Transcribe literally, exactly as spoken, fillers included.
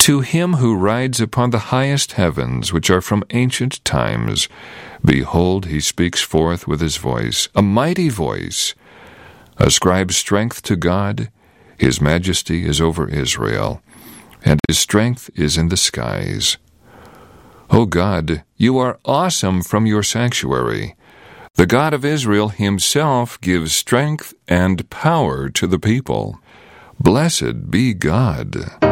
To him who rides upon the highest heavens, which are from ancient times, behold, he speaks forth with his voice, a mighty voice. Ascribe strength to God. His majesty is over Israel, and his strength is in the skies. O God, you are awesome from your sanctuary. The God of Israel himself gives strength and power to the people. Blessed be God.